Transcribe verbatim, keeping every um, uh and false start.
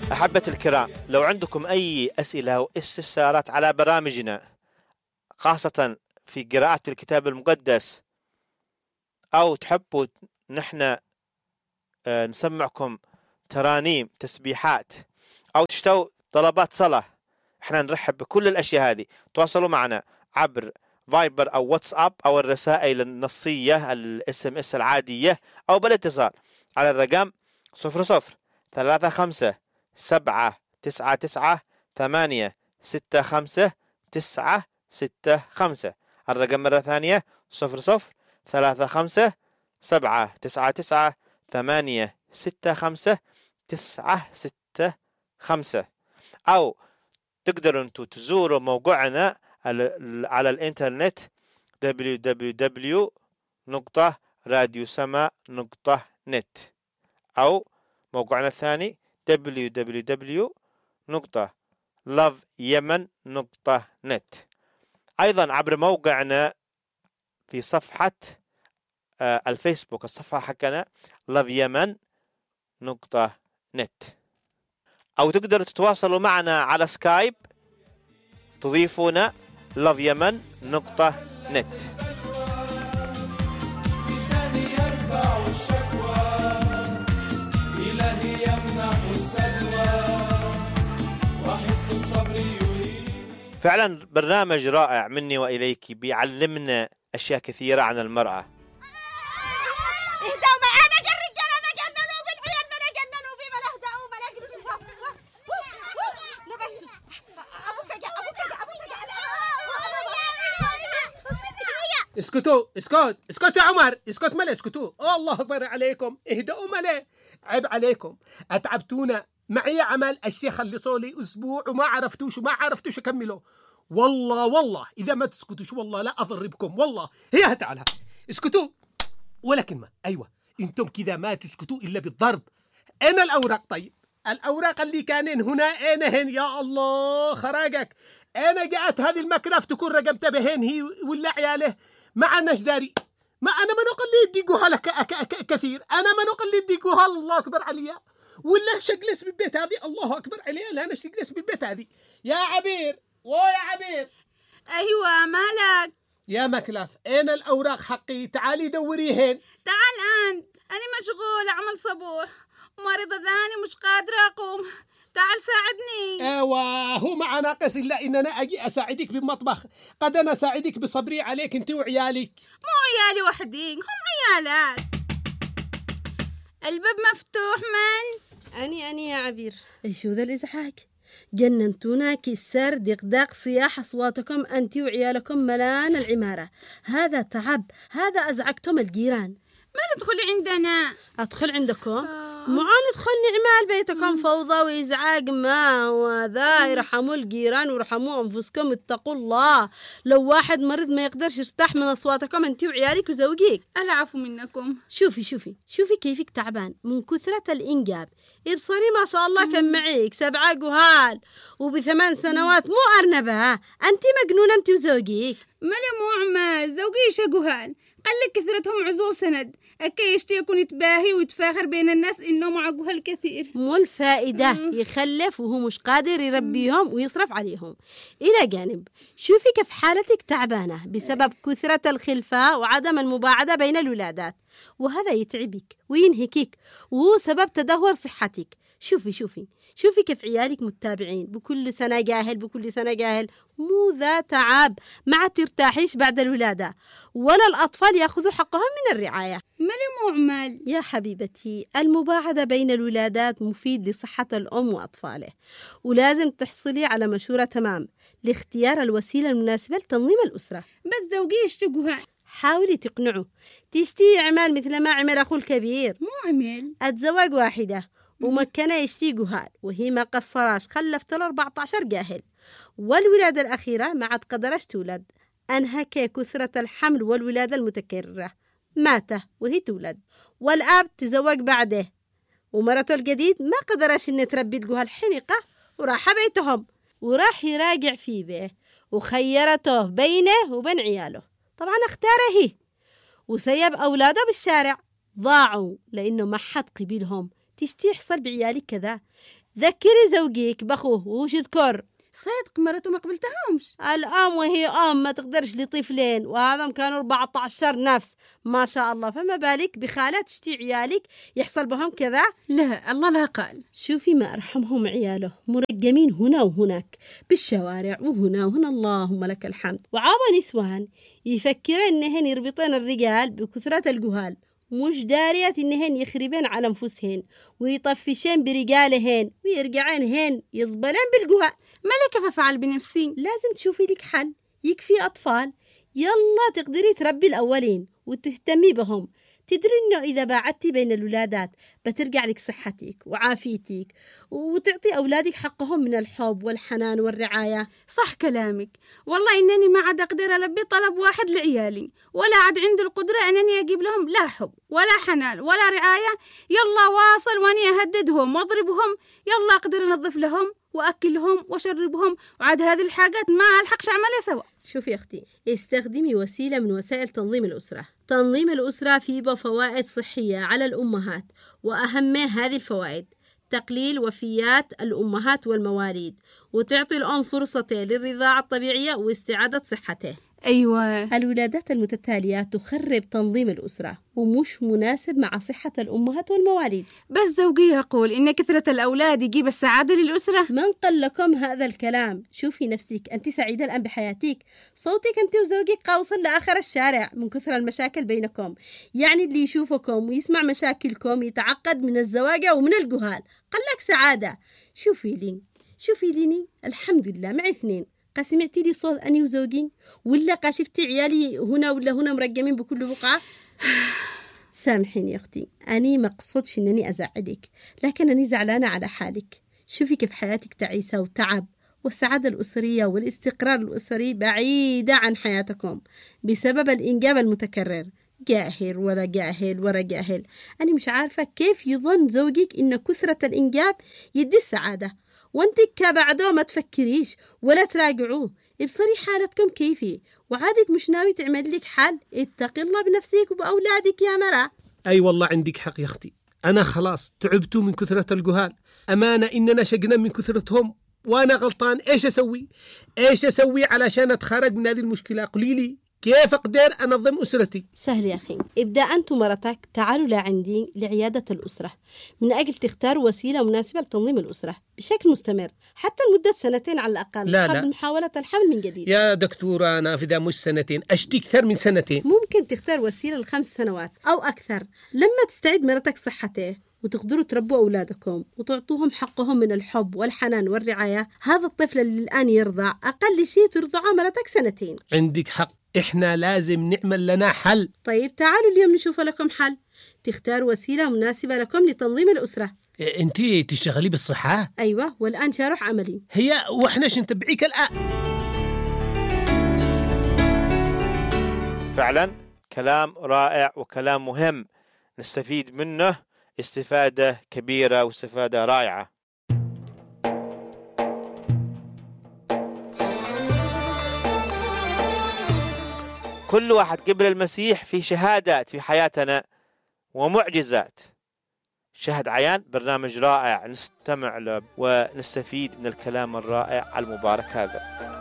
أحبة الكرام، لو عندكم أي أسئلة أو استفسارات على برامجنا خاصة في قراءة الكتاب المقدس، أو تحبوا نحن نسمعكم ترانيم تسبيحات، أو تشتوا طلبات صلاة، احنا نرحب بكل الأشياء هذه. تواصلوا معنا عبر فايبر أو واتساب أو الرسائل النصية الاس ام اس العادية، أو بالاتصال على الرقم صفر صفر ثلاثة خمسة سبعة تسعة تسعة ثمانية ستة خمسة تسعة ستة خمسة. الرقم مرة ثانية صفر صفر ثلاثة خمسة سبعة تسعة تسعة ثمانية ستة خمسة تسعة ستة خمسة. أو تقدروا أنتوا تزوروا موقعنا على الإنترنت دبليو دبليو دبليو نقطة راديو سما نقطة نت، أو موقعنا الثاني دبليو دبليو دبليو نقطة لاف يمن نقطة نت. أيضا عبر موقعنا في صفحة آه الفيسبوك، الصفحة حقنا لاف يمن نقطة نت. أو تقدروا تتواصلوا معنا على سكايب، تضيفونا لاف يمن نقطة نت. فعلا برنامج رائع مني وإليك، بيعلمنا أشياء كثيرة عن المرأة. اسكتوا اسكت اسكت يا عمر، اسكت ملا، اسكتوا. الله أكبر عليكم، اهدأوا ملا، عيب عليكم، أتعبتونا معي. عمل الشيخ اللي صولي أسبوع وما عرفتوش وما عرفتوش أكمله. والله والله إذا ما تسكتوش والله لا أضربكم والله. هي تعالها اسكتوا ولا كلمة. أيوة أنتم كذا ما تسكتوا إلا بالضرب. أنا الأوراق، طيب الأوراق اللي كانين هنا أنا هن. يا الله خراجك، أنا جاءت هذه المكنة تكون رقمت بهن هي ولا عياله ما عناش داري. ما أنا ما نقل لي يديقوها لك كثير، أنا ما نقل لي يديقوها. الله أكبر عليا، ولا شجلس بالبيت هذه. الله أكبر عليا، لا أنا شجلس بالبيت هذه. يا عبير ويا عبير. أيوة مالك يا مكلف، أنا الأوراق حقي، تعالي دوريهن. تعال أنت، أنا مشغولة عمل صبوح ومريضة ذاني مش قادرة أقوم، تعال ساعدني. ايوه هو مع ناقص الا ان انا اجي اساعدك بالمطبخ. قد انا اساعدك بصبري عليك انت وعيالك. مو عيالي وحدين، هم عيالات. الباب مفتوح. من؟ اني اني يا عبير. ايش ذا الازعاج؟ جننتونا كسر دقداق صياح اصواتكم انت وعيالكم ملان العماره. هذا تعب، هذا ازعجتم الجيران. ما تدخلي عندنا. ادخل عندكم؟ آه. معان ادخلني عمال بيتكم فوضى وإزعاج. ما هو ذا؟ يرحموا الجيران ويرحموا أنفسكم، اتقوا الله. لو واحد مريض ما يقدرش يرتاح من أصواتكم أنت وعيالك وزوجيك. العفو منكم. شوفي شوفي شوفي كيفك تعبان من كثرة الإنجاب. إبصري ما شاء الله كم معيك سبعة جهال وبثمان سنوات، مو أرنبة. أنت مجنونة أنت وزوجيك. ملا مو عمال، زوجي شجهال قلك كثرتهم عزو سند أكي يشتي يكون يتباهي ويتفاخر بين الناس إنه معجوها الكثير. مو الفائدة يخلف وهو مش قادر يربيهم ويصرف عليهم. إلى جانب شوفي كيف حالتك تعبانة بسبب كثرة الخلفة وعدم المباعدة بين الولادات، وهذا يتعبك وينهكك وهو سبب تدهور صحتك. شوفي شوفي شوفي كيف عيالك متابعين، بكل سنة جاهل بكل سنة جاهل. مو ذا تعب، ما ترتاحيش بعد الولادة، ولا الأطفال يأخذوا حقهم من الرعاية. مالي مو عمال يا حبيبتي، المباعدة بين الولادات مفيد لصحة الأم وأطفاله، ولازم تحصلي على مشورة تمام لاختيار الوسيلة المناسبة لتنظيم الأسرة. بس زوجي يشتقها. حاولي تقنعه. تشتي عمال مثل ما عمل أخو الكبير. مو عمل أتزوج واحدة ومكنة يشتي جهال، وهي ما قصراش خلفت له أربعة عشر جاهل، والولادة الأخيرة ما عاد قدرش تولد، أنهك كثرة الحمل والولادة المتكررة، ماته وهي تولد، والأب تزوج بعده ومرته الجديد ما قدرش إن تربي الجهال حنقة وراح بيتهم، وراح يراجع في بيه وخيرته بينه وبين عياله. طبعا اختاره هي وسيب أولاده بالشارع، ضاعوا لأنه ما حد قبلهم. تشتي يحصل بعيالك كذا؟ ذكري زوجيك بأخوه وش يذكر. صدق مرته ما قبلتهمش. الأم وهي أم ما تقدرش لطفلين، وهذا كانوا أربعة عشر نفس ما شاء الله، فما بالك بخالات شتي عيالك يحصل بهم كذا؟ لا الله لا قال. شوفي ما أرحمهم عياله، مرقمين هنا وهناك بالشوارع وهنا وهنا اللهم لك الحمد. وعابا نسوان يفكرين إنهن يربطين الرجال بكثرة الجهال، مش دارية إنهن يخربين على أنفسهن ويطفشين برجالهن ويرجعين هن يضبلين بالجهال. ملكة ففعل بنفسي. لازم تشوفي لك حل، يكفي أطفال يلا تقدري تربي الأولين وتهتمي بهم. تدري إنه إذا باعدتي بين الولادات بترجع لك صحتك وعافيتك وتعطي أولادك حقهم من الحب والحنان والرعاية. صح كلامك، والله إنني ما عاد أقدر ألبي طلب واحد لعيالي، ولا عاد عندي القدرة أنني أجيب لهم لا حب ولا حنان ولا رعاية. يلا واصل وأني أهددهم وأضربهم، يلا أقدر أنظف لهم وأكلهم وشربهم، وعاد هذه الحاجات ما ألحقش أعملها سوا. شوفي أختي، استخدمي وسيلة من وسائل تنظيم الأسرة. تنظيم الأسرة فيه فوائد صحية على الأمهات، وأهم هذه الفوائد تقليل وفيات الأمهات والمواليد، وتعطي الأم فرصة للرضاعة الطبيعية واستعادة صحته. أيوة، الولادات المتتالية تخرب تنظيم الأسرة ومش مناسب مع صحة الأمهات والمواليد. بس زوجي يقول إن كثرة الأولاد يجيب السعادة للأسرة. من قال لكم هذا الكلام؟ شوفي نفسك، أنت سعيدة الآن بحياتك، صوتك أنت وزوجك قاوصل لآخر الشارع من كثر المشاكل بينكم. يعني اللي يشوفكم ويسمع مشاكلكم يتعقد من الزواج ومن الجهال. قال لك سعادة. شوفي لي شوفي ليني الحمد لله معي اثنين، قسمعتي لي صوت أني وزوجي ولا قاشفتي عيالي هنا ولا هنا مرقمين بكل بقعة؟ سامحيني يا أختي، أني ما قصدش أنني أزعلك، لكن أني زعلانة على حالك. شوفي كيف حياتك تعيسة وتعب، والسعادة الأسرية والاستقرار الأسري بعيدة عن حياتكم بسبب الإنجاب المتكرر. جاهل ورا جاهل ورا جاهل. أنا مش عارفة كيف يظن زوجك إن كثرة الإنجاب يدي السعادة، وانت كبعده ما تفكريش ولا تراجعوه. ابصري حالتكم كيفي، وعادك مش ناوي تعمل لك حل. اتقي الله بنفسك وبأولادك يا مرا. أي والله عندك حق يا أختي، أنا خلاص تعبتوا من كثرة الجهال، أمانة إننا شقنا من كثرتهم وأنا غلطان. إيش أسوي إيش أسوي علشان أتخرج من هذه المشكلة؟ قولي لي كيف أقدر أنظم أسرتي؟ سهل يا أخي، ابدأ أنت ومرتك تعالوا لعندي لعيادة الأسرة من أجل تختار وسيلة مناسبة لتنظيم الأسرة بشكل مستمر حتى لمدة سنتين على الأقل لا قبل لا. محاولة الحمل من جديد. يا دكتورة نافذة، مش سنتين، أشتي أكثر من سنتين. ممكن تختار وسيلة لخمس سنوات أو أكثر لما تستعيد مرتك صحته وتقدروا تربوا أولادكم وتعطوهم حقهم من الحب والحنان والرعاية. هذا الطفل اللي الآن يرضع أقل شيء ترضعه مرتك سنتين. عندك حق، إحنا لازم نعمل لنا حل. طيب تعالوا اليوم نشوف لكم حل، تختار وسيلة مناسبة لكم لتنظيم الأسرة. أنتي تشتغلي بالصحة؟ أيوة، والآن شارح عملي. هي وإحنا شنتبعيك الآن. فعلا كلام رائع وكلام مهم نستفيد منه استفادة كبيرة واستفادة رائعة. كل واحد قبل المسيح في شهادات في حياتنا ومعجزات. شهد عيان برنامج رائع نستمع له ونستفيد من الكلام الرائع المبارك هذا.